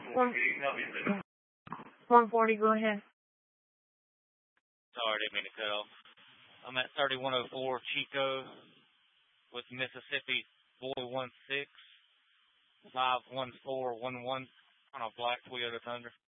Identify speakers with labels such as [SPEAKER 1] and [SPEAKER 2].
[SPEAKER 1] 140, go ahead.
[SPEAKER 2] Sorry, didn't mean to cut off. I'm at 3104 Chico with Mississippi Boy 16 51411 on a black Toyota Tundra.